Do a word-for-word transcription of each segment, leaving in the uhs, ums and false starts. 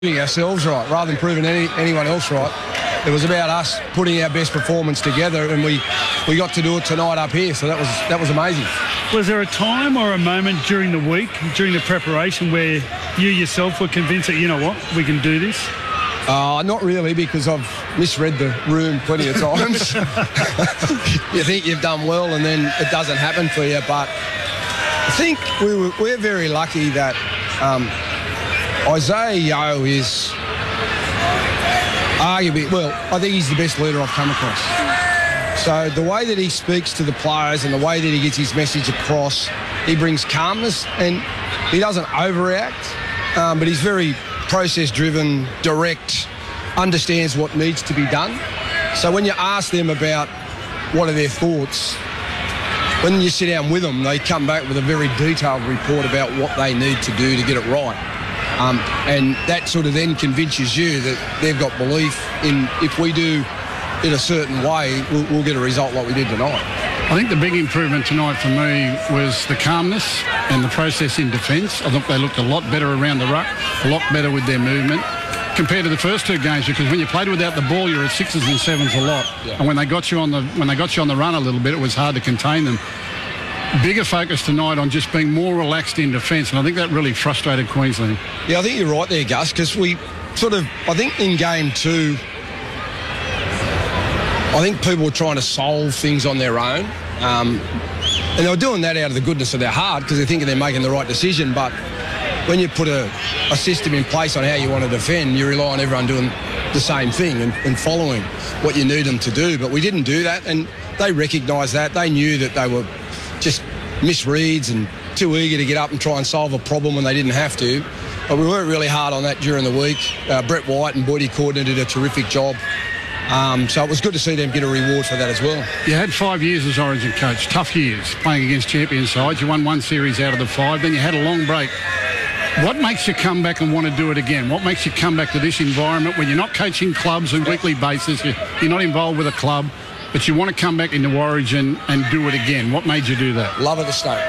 ourselves right rather than proving any, anyone else right. It was about us putting our best performance together, and we we got to do it tonight up here, so that was that was amazing. Was there a time or a moment during the week, during the preparation, where you yourself were convinced that, you know what, we can do this? Uh, not really, because I've misread the room plenty of times. You think you've done well and then it doesn't happen for you, but I think we were, we're very lucky that um, Isaiah Yeo is arguably, well, I think he's the best leader I've come across. So the way that he speaks to the players and the way that he gets his message across, he brings calmness and he doesn't overreact, um, but he's very process-driven, direct, understands what needs to be done. So when you ask them about what are their thoughts, when you sit down with them, they come back with a very detailed report about what they need to do to get it right. Um, and that sort of then convinces you that they've got belief in if we do it a certain way, we'll, we'll get a result like we did tonight. I think the big improvement tonight for me was the calmness and the process in defence. I thought they looked a lot better around the ruck, a lot better with their movement compared to the first two games, because when you played without the ball, you're at sixes and sevens a lot. Yeah. And when they got you on the when they got you on the run a little bit, it was hard to contain them. Bigger focus tonight on just being more relaxed in defence, and I think that really frustrated Queensland. Yeah, I think you're right there, Gus, because we sort of, I think in game two, I think people were trying to solve things on their own. Um, and they were doing that out of the goodness of their heart because they're thinking they're making the right decision. But when you put a, a system in place on how you want to defend, you rely on everyone doing the same thing and, and following what you need them to do. But we didn't do that, and they recognised that. They knew that they were just misreads and too eager to get up and try and solve a problem when they didn't have to. But we worked really hard on that during the week. Uh, Brett White and Boydie Cordner did a terrific job. Um, so it was good to see them get a reward for that as well. You had five years as Origin coach, tough years, playing against champion sides. You won one series out of the five, then you had a long break. What makes you come back and want to do it again? What makes you come back to this environment when you're not coaching clubs on a weekly basis, you're not involved with a club, but you want to come back into Origin and do it again? What made you do that? Love of the state.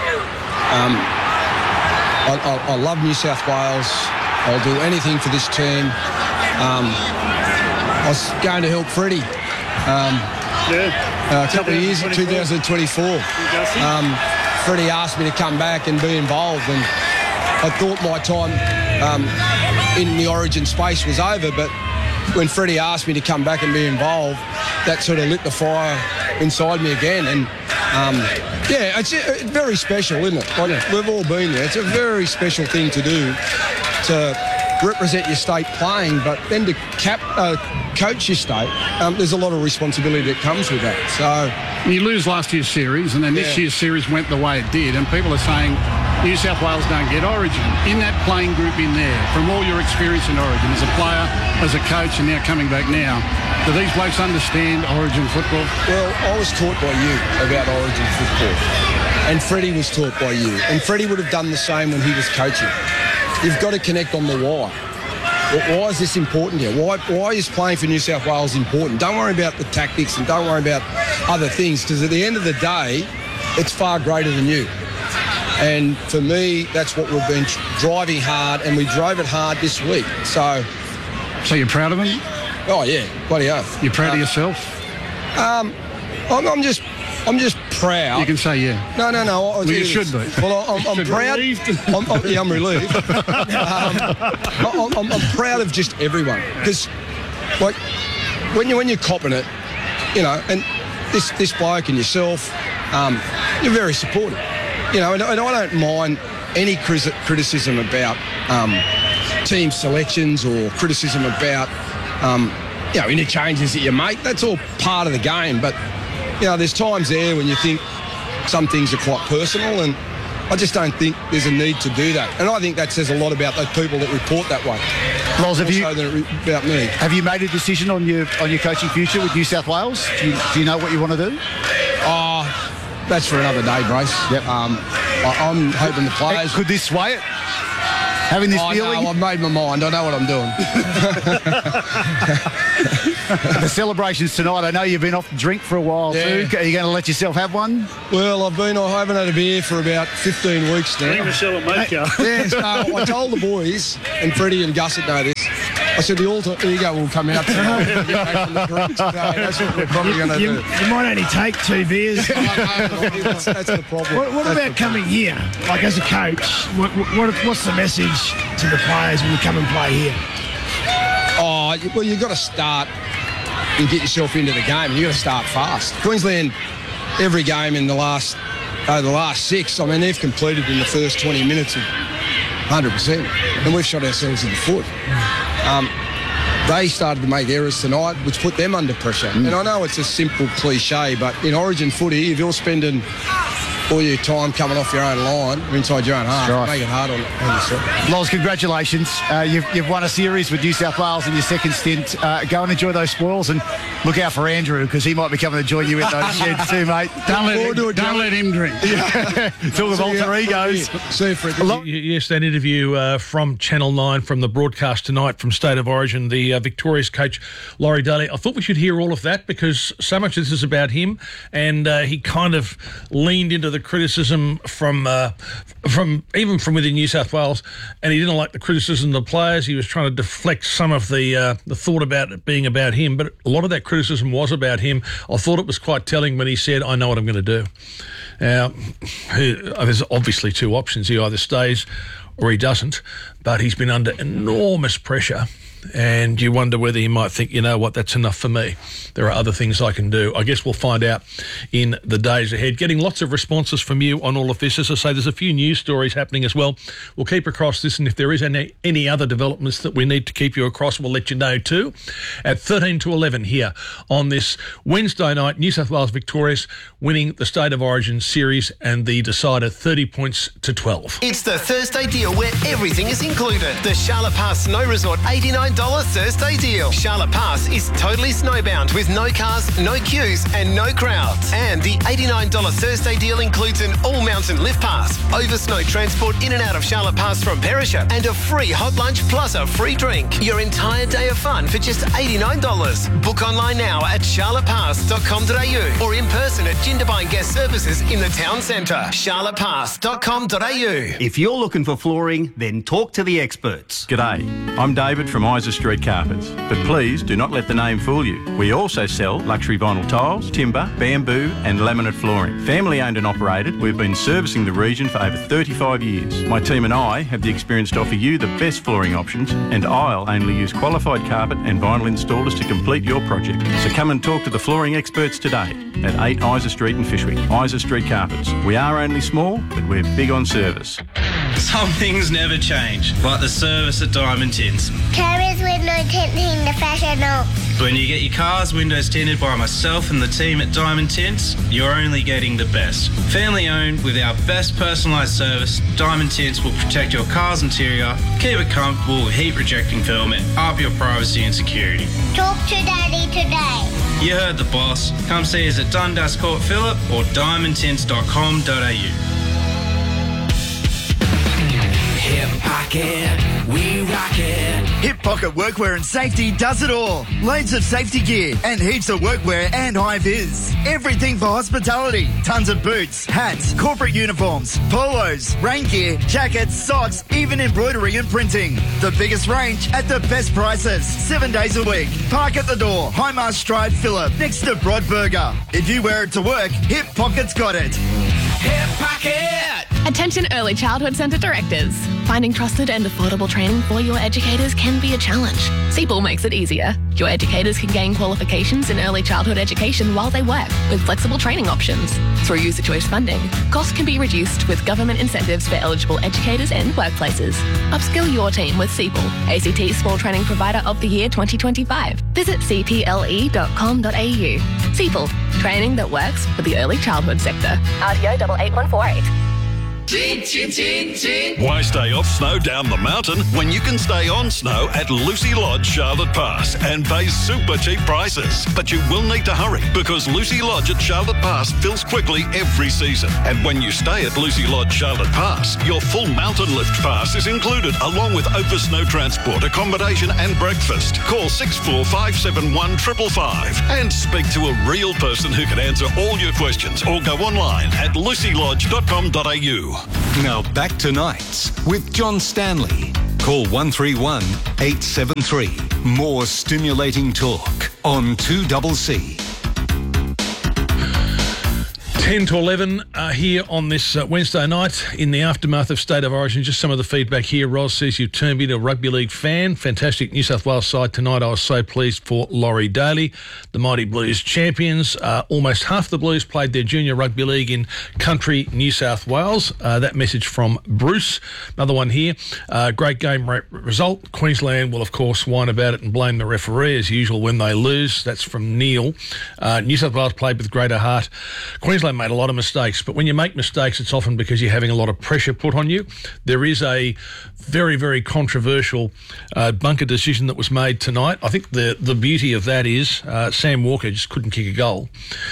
Um, I, I, I love New South Wales. I'll do anything for this team. Um, I was going to help Freddie um, yeah. a couple of years, twenty twenty-four. Um, Freddie asked me to come back and be involved, and I thought my time um, in the Origin space was over, but when Freddie asked me to come back and be involved, that sort of lit the fire inside me again. And um, yeah, it's uh, very special, isn't it? Like, yeah. We've all been there. It's a very special thing to do, to represent your state playing, but then to cap, uh, coach your state, um, there's a lot of responsibility that comes with that. So you lose last year's series, and then this yeah. year's series went the way it did, and people are saying New South Wales don't get Origin. In that playing group in there, from all your experience in Origin, as a player, as a coach, and now coming back now, do these blokes understand Origin football? Well, I was taught by you about Origin football, and Freddie was taught by you, and Freddie would have done the same when he was coaching. You've got to connect on the why. Why is this important here? Why, why is playing for New South Wales important? Don't worry about the tactics and don't worry about other things, because at the end of the day, it's far greater than you. And for me, that's what we've been driving hard, and we drove it hard this week. So, so you're proud of him? Oh yeah, bloody oath. You're proud uh, of yourself? Um, I'm, I'm just, I'm just proud. You can say yeah. No, no, no. Well, you should be. Well, I'm, I'm proud. I'm, I'm, yeah, I'm relieved. um, I'm, I'm, I'm proud of just everyone, because, like, when you when you're copping it, you know, and this this bloke and yourself, um, you're very supportive. You know, and, and I don't mind any criticism about um, team selections or criticism about, um, you know, any changes that you make. That's all part of the game. But, you know, there's times there when you think some things are quite personal, and I just don't think there's a need to do that. And I think that says a lot about those people that report that way. Loz, have you, than about me. Have you made a decision on your on your coaching future with New South Wales? Do you, do you know what you want to do? Oh, that's for another day, Brace. Yep. Um, I, I'm hoping the players... Hey, could this sway it? Having this oh, feeling? No, I've made my mind. I know what I'm doing. the celebrations tonight. I know you've been off the drink for a while Yeah. too. Are you going to let yourself have one? Well, I've been, I haven't had a beer for about fifteen weeks I think now. Michelle will make you. Yeah, so I told the boys, and Freddie and Gus would know this, I said the alter ego will come out tonight. Get back from the drinks today. That's what we're probably going to You, do. you might only take two beers. that's, that's the problem. What, what That's about the coming here? Like as a coach, what, what, what's the message to the players when you come and play here? Oh, well, you've got to start and get yourself into the game. You've got to start fast. Queensland, every game in the last, uh, the last six, I mean, they've completed in the first twenty minutes of one hundred percent, and we've shot ourselves in the foot. Um, they started to make errors tonight, which put them under pressure. Mm. And I know it's a simple cliche, but in Origin footy, if you're spending all your time coming off your own line or inside your own half, Right. make it hard on, on yourself. Loz, congratulations. Uh, you've, you've won a series with New South Wales in your second stint. Uh, go and enjoy those spoils and look out for Andrew because he might be coming to join you in those sheds too, mate. Don't let, forward to him, it, don't Joey. let him drink. Talk of alter egos. See you, Fred. Y- Yes, that interview uh, from Channel nine from the broadcast tonight from State of Origin, the uh, Victorious coach, Laurie Daly. I thought we should hear all of that because so much of this is about him, and uh, he kind of leaned into the criticism from uh, from even from within New South Wales, and he didn't like the criticism of the players. He was trying to deflect some of the uh, the thought about it being about him, but a lot of that criticism was about him. I thought it was quite telling when he said, "I know what I'm going to do." Now, he- there's obviously two options. He either stays or he doesn't, but he's been under enormous pressure, and you wonder whether he might think, you know what, that's enough for me. There are other things I can do. I guess we'll find out in the days ahead. Getting lots of responses from you on all of this. As I say, there's a few news stories happening as well. We'll keep across this, and if there is any, any other developments that we need to keep you across, we'll let you know too. At thirteen to eleven here on this Wednesday night, New South Wales Victorious winning the State of Origin series and the decider thirty points to twelve. It's the Thursday deal where everything is included. The Charlotte Pass Snow Resort eighty-nine dollars Thursday deal. Charlotte Pass is totally snowbound with no cars, no queues and no crowds. And the eighty-nine dollars Thursday deal includes an all-mountain lift pass, over snow transport in and out of Charlotte Pass from Perisher, and a free hot lunch plus a free drink. Your entire day of fun for just eighty-nine dollars. Book online now at charlotte pass dot com dot a u or in person at Jindabyne Guest Services in the town centre. charlotte pass dot com dot a u. If you're looking for flooring, then talk to the experts. G'day, I'm David from Isa Street Carpets, but please do not let the name fool you. We also sell luxury vinyl tiles, timber, bamboo and laminate flooring. Family owned and operated, we've been servicing the region for over thirty-five years. My team and I have the experience to offer you the best flooring options, and I'll only use qualified carpet and vinyl installers to complete your project. So come and talk to the flooring experts today at eight Isa Street in Fishwick. Isa Street Carpets. We are only small, but we're big on service. Some things never change, like the service at Diamond Tints. Carriers window tinting the fashion oak. When you get your car's windows tinted by myself and the team at Diamond Tints, you're only getting the best. Family owned with our best personalised service, Diamond Tints will protect your car's interior, keep it comfortable with heat rejecting film and up your privacy and security. Talk to Daddy today. You heard the boss. Come see us at Dundas Court Phillip or diamond tints dot com dot a u. Hip Pocket, we rock it. Hip Pocket Workwear and Safety does it all. Loads of safety gear and heaps of workwear and high vis. Everything for hospitality. Tons of boots, hats, corporate uniforms, polos, rain gear, jackets, socks, even embroidery and printing. The biggest range at the best prices. Seven days a week. Park at the door. Highmarsh Drive, Phillip, next to Broadburger. If you wear it to work, Hip Pocket's got it. Hip Pocket! Attention Early Childhood Centre directors. Finding trusted and affordable training for your educators can be a challenge. C E P L makes it easier. Your educators can gain qualifications in early childhood education while they work, with flexible training options. Through user choice funding, costs can be reduced with government incentives for eligible educators and workplaces. Upskill your team with C E P L, A C T's Small Training Provider of the Year twenty twenty-five. Visit c p l e dot com dot a u. C E P L, training that works for the early childhood sector. R T O eight eight one four eight. Chin, chin, chin, chin. Why stay off snow down the mountain when you can stay on snow at Lucy Lodge, Charlotte Pass and pay super cheap prices? But you will need to hurry because Lucy Lodge at Charlotte Pass fills quickly every season. And when you stay at Lucy Lodge, Charlotte Pass, your full mountain lift pass is included along with over snow transport, accommodation and breakfast. Call six four five seven one five five five and speak to a real person who can answer all your questions or go online at lucy lodge dot com dot a u. Now back to Nights with John Stanley. Call one three one eight seven three. More stimulating talk on two C C. ten to eleven uh, here on this uh, Wednesday night in the aftermath of State of Origin. Just some of the feedback here. Ros says you've turned me into a rugby league fan. Fantastic New South Wales side tonight. I was so pleased for Laurie Daly. The Mighty Blues champions. Uh, almost half the Blues played their junior rugby league in country New South Wales. Uh, that message from Bruce. Another one here. Uh, great game re- result. Queensland will, of course, whine about it and blame the referee as usual when they lose. That's from Neil. Uh, New South Wales played with greater heart. Queensland made a lot of mistakes, but when you make mistakes, it's often because you're having a lot of pressure put on you. There is a very, very controversial uh, bunker decision that was made tonight. I think the, the beauty of that is uh, Sam Walker just couldn't kick a goal,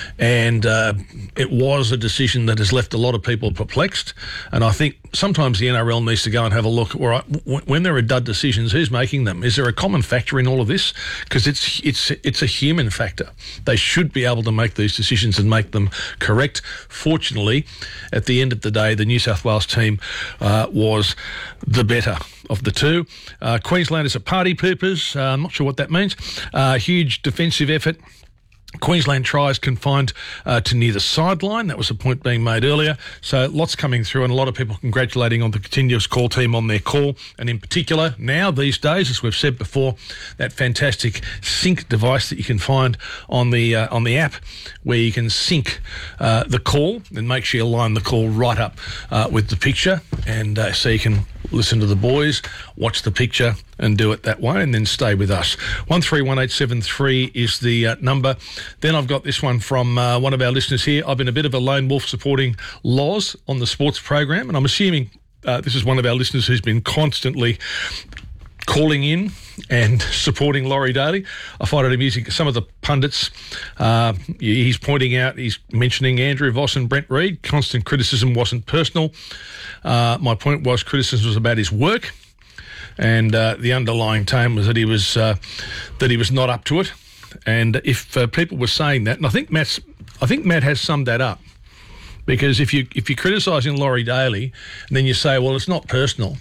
and uh, it was a decision that has left a lot of people perplexed, and I think sometimes the N R L needs to go and have a look. All right, w- when there are dud decisions, who's making them? Is there a common factor in all of this? Because it's it's it's a human factor. They should be able to make these decisions and make them correct. Fortunately, at the end of the day, the New South Wales team uh, was the better of the two. Uh, Queenslanders are party poopers. Uh, I'm not sure what that means. Uh, huge defensive effort. Queensland tries confined uh, to near the sideline. That was a point being made earlier. So lots coming through and a lot of people congratulating on the continuous call team on their call. And in particular, now these days, as we've said before, that fantastic sync device that you can find on the uh, on the app where you can sync uh, the call and make sure you line the call right up uh, with the picture. And uh, so you can listen to the boys, watch the picture and do it that way and then stay with us. one three one eight seven three is the uh, number. Then I've got this one from uh, one of our listeners here. I've been a bit of a lone wolf supporting Loz on the sports program, and I'm assuming uh, this is one of our listeners who's been constantly calling in and supporting Laurie Daly. I find it amusing. Some of the pundits, uh, he's pointing out, he's mentioning Andrew Voss and Brent Reid. Constant criticism wasn't personal. Uh, my point was criticism was about his work, and uh, the underlying tone was that he was uh, that he was not up to it. And if uh, people were saying that, and I think Matt's, I think Matt has summed that up, because if you if you're criticising Laurie Daly, and then you say, well, it's not personal,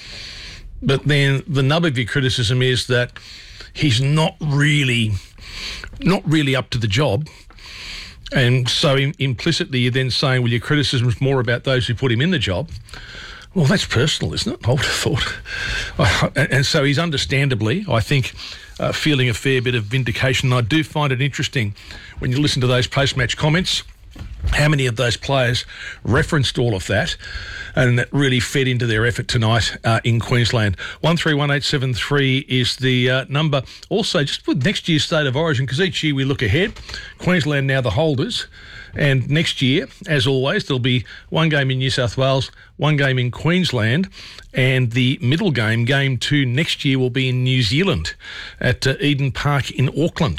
but then the nub of your criticism is that he's not really not really up to the job. And so in, implicitly you're then saying, well, your criticism is more about those who put him in the job. Well, that's personal, isn't it? I would have thought. And, and so he's understandably, I think, uh, feeling a fair bit of vindication. And I do find it interesting when you listen to those post-match comments, how many of those players referenced all of that, and that really fed into their effort tonight uh, in Queensland. one three one eight seven three is the uh, number. Also, just with next year's State of Origin, because each year we look ahead, Queensland now the holders, and next year, as always, there'll be one game in New South Wales, one game in Queensland, and the middle game, game two, next year will be in New Zealand at uh, Eden Park in Auckland.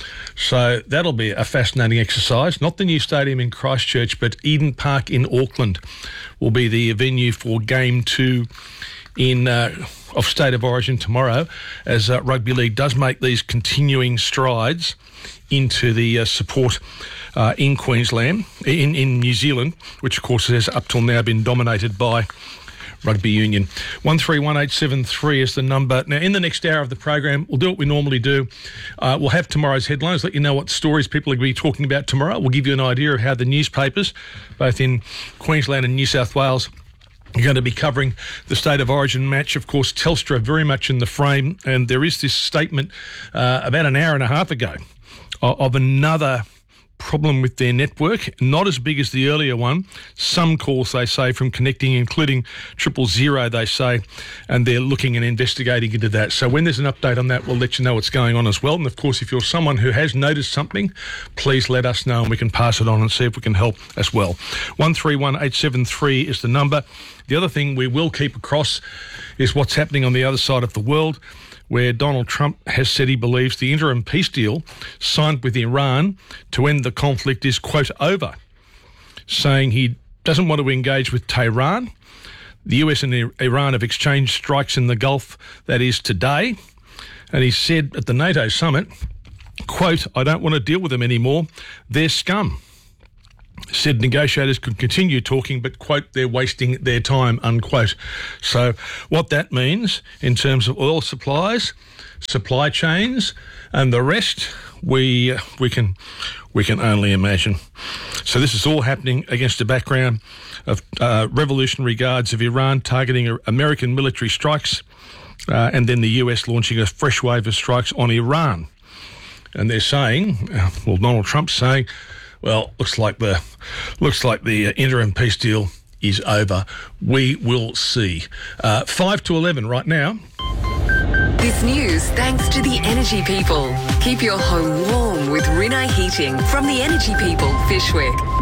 So that'll be a fascinating exercise. Not the new stadium in Christchurch, but Eden Park in Auckland will be the venue for game two in uh, of State of Origin tomorrow, as uh, Rugby League does make these continuing strides into the uh, support uh, in Queensland, in, in New Zealand, which of course has up till now been dominated by Rugby Union. one three one eight seven three is the number. Now, in the next hour of the program, we'll do what we normally do. Uh, we'll have tomorrow's headlines, let you know what stories people are going to be talking about tomorrow. We'll give you an idea of how the newspapers, both in Queensland and New South Wales, are going to be covering the State of Origin match. Of course, Telstra very much in the frame, and there is this statement uh, about an hour and a half ago of, of another problem with their network, not as big as the earlier one. Some calls, they say, from connecting, including triple zero, they say, and they're looking and investigating into that. So when there's an update on that, we'll let you know what's going on as well. And of course, if you're someone who has noticed something, please let us know and we can pass it on and see if we can help as well. one three one eight seven three is the number. The other thing we will keep across is what's happening on the other side of the world, where Donald Trump has said he believes the interim peace deal signed with Iran to end the conflict is, quote, over, saying he doesn't want to engage with Tehran. The U S and Iran have exchanged strikes in the Gulf, that is today, and he said at the NATO summit, quote, I don't want to deal with them anymore, they're scum. Said negotiators could continue talking, but, quote, they're wasting their time, unquote. So what that means in terms of oil supplies, supply chains and the rest, we uh, we can we can only imagine. So this is all happening against a background of uh, revolutionary guards of Iran targeting American military strikes uh, and then the U S launching a fresh wave of strikes on Iran. And they're saying, well, Donald Trump's saying, well, looks like the looks like the uh, interim peace deal is over. We will see. Uh, five to eleven right now. This news thanks to the Energy People. Keep your home warm with Rinnai Heating from the Energy People, Fishwick.